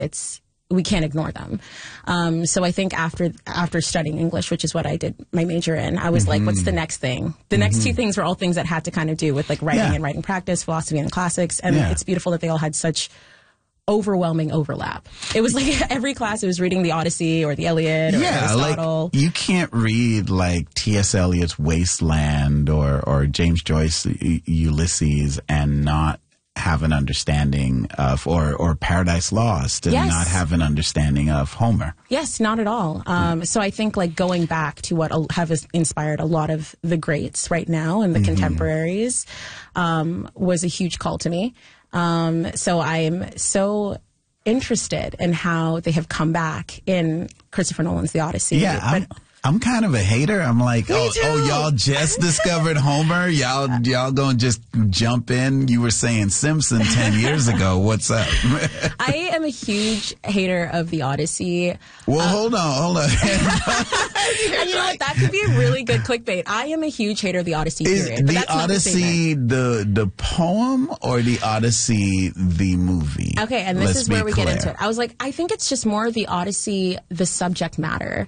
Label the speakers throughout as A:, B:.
A: we can't ignore them. So I think after studying English, which is what I did my major in, I was like, what's the next thing? The next two things were all things that had to kind of do with like writing and writing practice, philosophy and the classics. And it's beautiful that they all had such overwhelming overlap. It was like every class it was reading the Odyssey or the Iliad or Aristotle.
B: Like you can't read like T.S. Eliot's Wasteland or James Joyce Ulysses and not have an understanding of, or Paradise Lost and not have an understanding of Homer.
A: Yes, not at all. So I think like going back to what have inspired a lot of the greats right now and the contemporaries was a huge call to me. So I am so interested in how they have come back in Christopher Nolan's The Odyssey.
B: Yeah, I'm kind of a hater. I'm like, oh, y'all just discovered Homer? Y'all gonna just jump in? You were saying Simpson 10 years ago. What's up?
A: I am a huge hater of The Odyssey.
B: Well, hold on.
A: And you know what? That could be a really good clickbait. I am a huge hater of The Odyssey, period.
B: Is the Odyssey the poem or The Odyssey the movie?
A: Okay, and this is where we get into it. I was like, I think it's just more The Odyssey, the subject matter.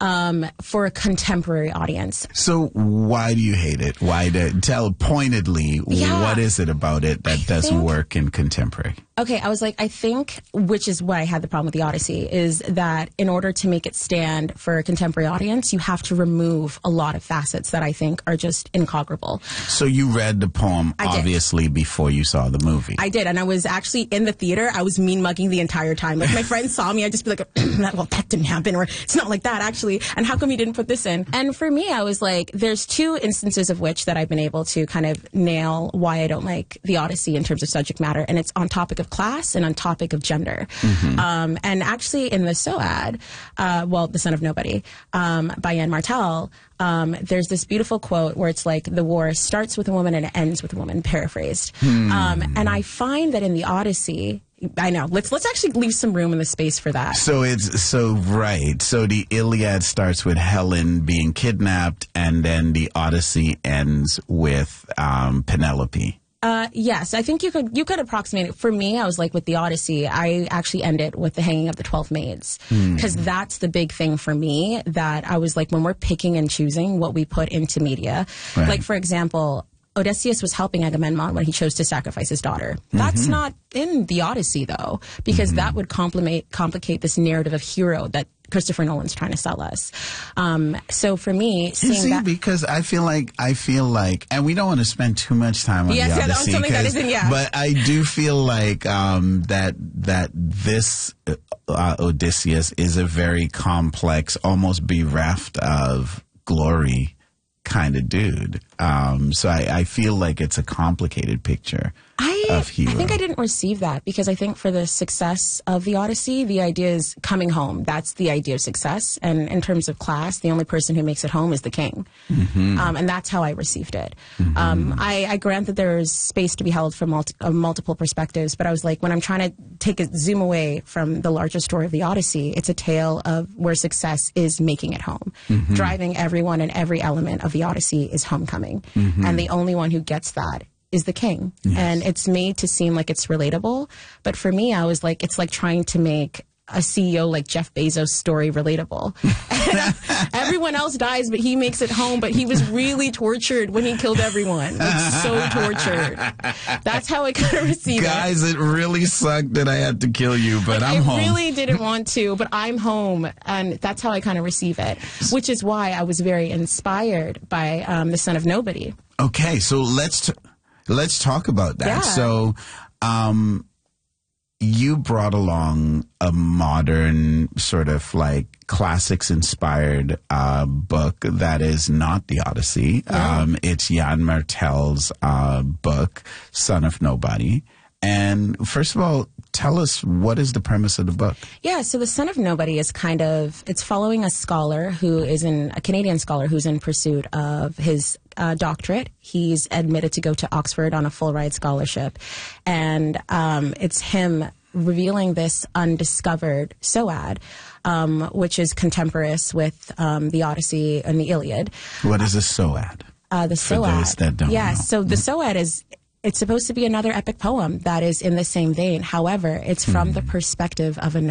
A: For a contemporary audience.
B: So why do you hate it? Tell pointedly, what is it about it that doesn't work in contemporary?
A: Okay, I was like, I think, which is why I had the problem with The Odyssey, is that in order to make it stand for a contemporary audience, you have to remove a lot of facets that I think are just incongruable.
B: So you read the poem, obviously, before you saw the movie.
A: I did, and I was actually in the theater. I was mean-mugging the entire time. Like, my friends saw me, I'd just be like, well, that didn't happen, or it's not like that, actually, and how come you didn't put this in? And for me, I was like, there's two instances of which that I've been able to kind of nail why I don't like The Odyssey in terms of subject matter, and it's on topic of class and on topic of gender. And actually in the SOAD, The Son of Nobody, by Yann Martel, there's this beautiful quote where it's like, the war starts with a woman and it ends with a woman, paraphrased. And I find that in The Odyssey, I know. Let's actually leave some room in the space for that.
B: So So the Iliad starts with Helen being kidnapped, and then the Odyssey ends with Penelope.
A: Yes, I think you could approximate it. For me, I was like with The Odyssey, I actually ended with the hanging of the 12 maids, because that's the big thing for me, that I was like, when we're picking and choosing what we put into media, like for example, Odysseus was helping Agamemnon when he chose to sacrifice his daughter. That's not in The Odyssey, though, because that would complicate this narrative of hero that Christopher Nolan's trying to sell us. So for me,
B: because I feel like, and we don't want to spend too much time on The Odyssey, but I do feel like that this Odysseus is a very complex, almost bereft of glory kind of dude. So I feel like it's a complicated picture of hero.
A: I think I didn't receive that, because I think for the success of The Odyssey, the idea is coming home. That's the idea of success. And in terms of class, the only person who makes it home is the king. And that's how I received it. I grant that there is space to be held from multiple perspectives, but I was like, when I'm trying to take a zoom away from the larger story of The Odyssey, it's a tale of where success is making it home. Driving everyone and every element of The Odyssey is homecoming. And the only one who gets that is the king. And it's made to seem like it's relatable. But for me, I was like, it's like trying to make a CEO like Jeff Bezos' story relatable. Everyone else dies, but he makes it home. But he was really tortured when he killed everyone. Like, so tortured. That's how I kind of received it.
B: Guys, it really sucked that I had to kill you, but I'm home.
A: I really didn't want to, but I'm home. And that's how I kind of receive it, which is why I was very inspired by The Son of Nobody.
B: Okay, so let's talk about that.
A: Yeah.
B: So, you brought along a modern sort of like classics-inspired book that is not The Odyssey. It's Yann Martel's book, Son of Nobody. And first of all, tell us, what is the premise of the book? Yeah,
A: so The Son of Nobody is it's following a scholar a Canadian scholar who's in pursuit of his doctorate. He's admitted to go to Oxford on a full-ride scholarship. And it's him revealing this undiscovered SOAD, which is contemporaneous with the Odyssey and the Iliad.
B: What is a SOAD?
A: The SOAD.
B: For those that don't know.
A: So the SOAD is it's supposed to be another epic poem that is in the same vein. However, it's from the perspective of a